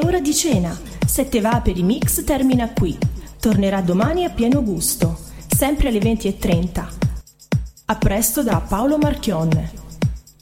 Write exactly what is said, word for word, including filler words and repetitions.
ora di cena. Sette Vaperi Mix termina qui. Tornerà domani a pieno gusto, sempre alle venti e trenta. A presto da Paolo Marchionne.